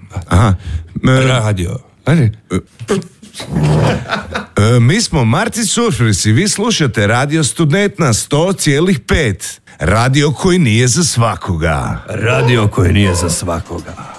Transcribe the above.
Aha. Radio. Mi smo Martin Surfers i vi slušate Radio Student na 100,5. Radio koji nije za svakoga. Radio koji nije za svakoga.